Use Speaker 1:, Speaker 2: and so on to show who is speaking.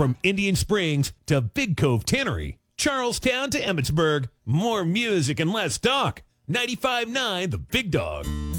Speaker 1: From Indian Springs to Big Cove Tannery, Charlestown to Emmitsburg, more music and less talk. 95.9 The Big Dog.